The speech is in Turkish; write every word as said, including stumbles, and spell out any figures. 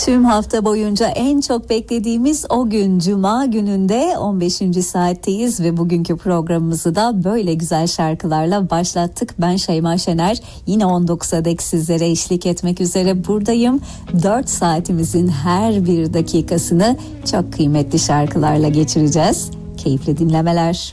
Tüm hafta boyunca en çok beklediğimiz o gün Cuma gününde on beşinci saatteyiz ve bugünkü programımızı da böyle güzel şarkılarla başlattık. Ben Şeyma Şener, yine on dokuza dek sizlere eşlik etmek üzere buradayım. dört saatimizin her bir dakikasını çok kıymetli şarkılarla geçireceğiz. Keyifli dinlemeler.